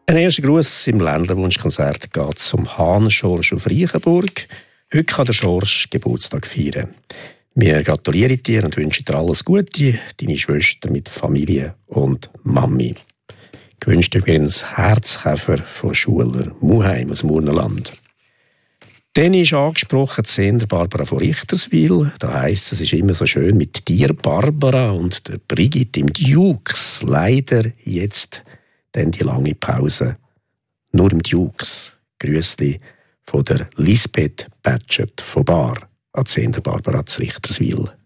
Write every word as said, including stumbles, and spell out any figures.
Ein erster Gruß im Ländlerwunschkonzert geht zum Hahn Schorsch auf Reichenburg. Heute kann der Schorsch Geburtstag feiern. Wir gratulieren dir und wünschen dir alles Gute, deine Schwester mit Familie und Mami. Gewünscht übrigens Herzkäfer von Schuler Muheim aus dem Urnerland. Dann ist angesprochen die Sender Barbara von Richterswil. Da heisst es, es ist immer so schön mit dir, Barbara, und der Brigitte im Dukes. Leider jetzt dann die lange Pause. Nur im Dukes. Grüßli von der Lisbeth Batschert von Bar an die Sender Barbara zu Richterswil.